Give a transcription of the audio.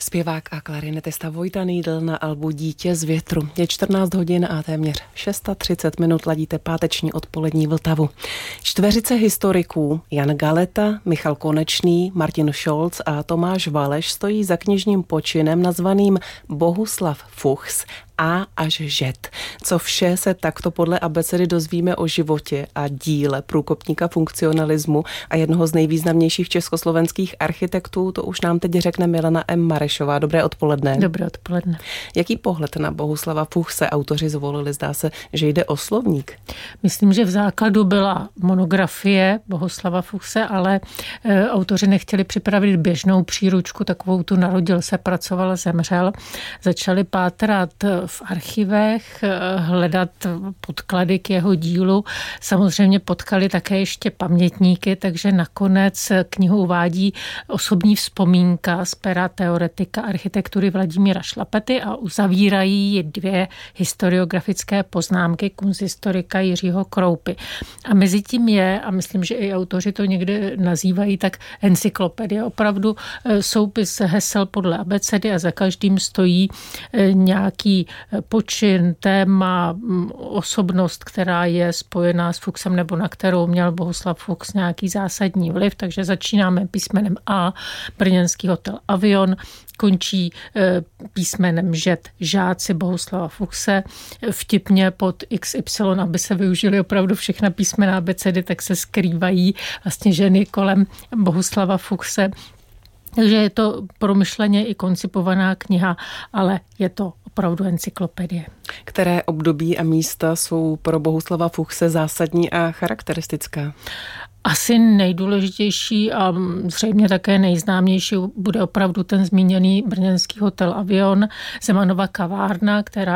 Zpěvák a klarinetista Vojta Needl na albu Dítě z větru. Je 14 hodin a téměř 6:30 minut ladíte páteční odpolední Vltavu. Čtveřice historiků Jan Galeta, Michal Konečný, Martin Scholz a Tomáš Valeš stojí za knižním počinem nazvaným Bohuslav Fuchs A až Ž. Co vše se takto podle abecedy dozvíme o životě a díle průkopníka funkcionalismu a jednoho z nejvýznamnějších československých architektů, to už nám teď řekne Milena M. Marešová. Dobré odpoledne. Dobré odpoledne. Jaký pohled na Bohuslava Fuchse autoři zvolili? Zdá se, že jde o slovník. Myslím, že v základu byla monografie Bohuslava Fuchse, ale autoři nechtěli připravit běžnou příručku, takovou tu narodil se, pracoval, zemřel. Začali pátrat v archivech, hledat podklady k jeho dílu. Samozřejmě potkali také ještě pamětníky, takže nakonec knihu uvádí osobní vzpomínka z pera teoretika architektury Vladimíra Šlapety a uzavírají ji 2 historiografické poznámky kunsthistorika Jiřího Kroupy. A mezi tím je, a myslím, že i autoři to někde nazývají, tak encyklopedie. Opravdu soupis hesel podle abecedy a za každým stojí nějaký počin, téma, osobnost, která je spojená s Fuchsem nebo na kterou měl Bohuslav Fuchs nějaký zásadní vliv. Takže začínáme písmenem A, brněnský hotel Avion, končí písmenem Ž, žáci Bohuslava Fuchse. Vtipně pod XY, aby se využili opravdu všechna písmena abecedy, tak se skrývají vlastně ženy kolem Bohuslava Fuchse. Takže je to promyšleně i koncipovaná kniha, ale je to opravdu encyklopedie. Které období a místa jsou pro Bohuslava Fuchse zásadní a charakteristická? Asi nejdůležitější a zřejmě také nejznámější bude opravdu ten zmíněný brněnský hotel Avion, Zemanova kavárna, která